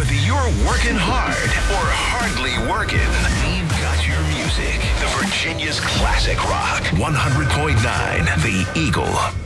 Whether you're working hard or hardly working, we've got your music. The Virginia's classic rock. 100.9 The Eagle.